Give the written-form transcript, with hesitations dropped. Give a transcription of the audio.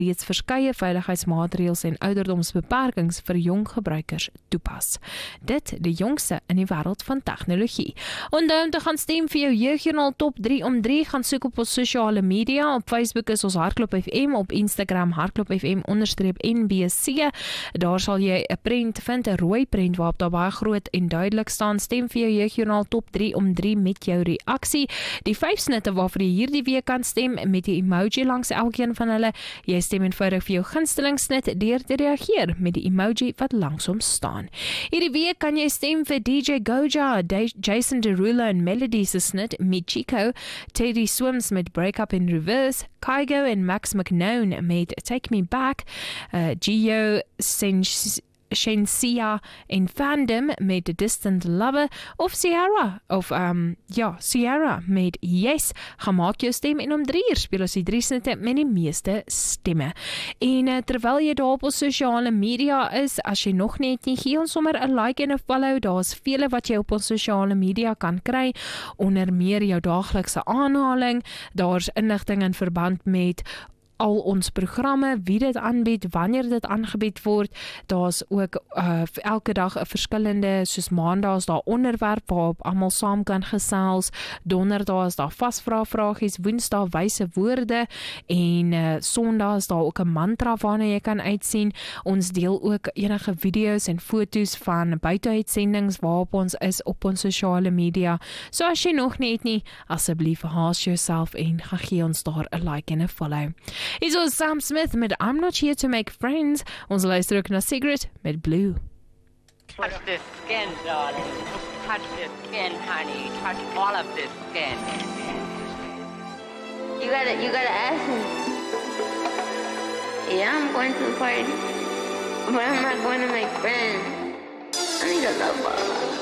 reeds verskeie veiligheidsmaatreëls en ouderdomsbeperkings vir jong gebruikers toepas. Dit die jongste in die wêreld van tegnologie. Onthou om te gaan stem vir jou jeugjoernaal top 3 om 3, gaan soek op ons sosiale media. Op Facebook is ons Hardklop FM, op Instagram Hardklop FM_NBC. Daar sal jy 'n prent vind, 'n rooi prent waarop daar baie groot en duidelik staan: stem vir jou jeugjoernaal top 3 om 3 met jou reaksie. Die 5 snitte waarvoor jy hierdie week kan stem met die emoji langs elkeen van hulle. Jy stem eenvoudig vir jou gunsteling snit deur te reageer met die emoji wat langs hom staan. Hierdie week kan jy stem vir DJ Goja, Jason Derulo en Melody se snit Michiko, Teddy Swims met Break Up in Reverse, Kygo en Max McKnown met Take Me Back, Gio Shensia en Fandom met The Distant Lover, of Sierra met Yes. Gaan maak jou stem en om 3 uur speel ons die 3 snitte met die meeste stemme. En terwyl jy daar op ons sosiale media is, as jy nog net nie, gee ons sommer 'n like en 'n follow. Daar's vele wat jy op ons sosiale media kan kry, onder meer jou daaglikse aanhaling. Daar's inligting in verband met al ons programme, wie dit aanbied, wanneer dit aangebied word. Daar's ook elke dag 'n verskillende, soos Maandag is daar onderwerp waarop almal saam kan gesels, Donderdag is daar vasvrae-vragies, Woensdag wyse woorde en Sondag is daar ook 'n mantra waarna jy kan uitsien. Ons deel ook enige video's en foto's van buiteuitsendings waarop ons is op ons sosiale media. So as jy nog net nie, asseblief haas jouself en gaan gee ons daar 'n like en 'n follow. Is ons Sam Smith met I'm Not Here to Make Friends. Ons luister ook na Sigrid met Blue. Touch this skin, darling. Touch this skin, honey. Touch all of this skin. You gotta ask me. Yeah, I'm going to the party, but I'm not going to make friends. I need a love ball.